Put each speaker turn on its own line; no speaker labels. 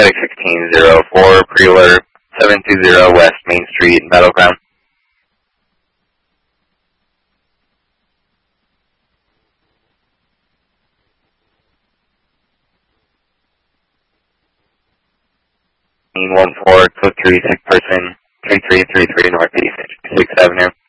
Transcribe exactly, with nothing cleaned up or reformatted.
Medic sixteen zero four, pre-alert, seven two zero West Main Street, Meadow Crown. one four, code three, sick person, three three three three Northeast, sixth Avenue.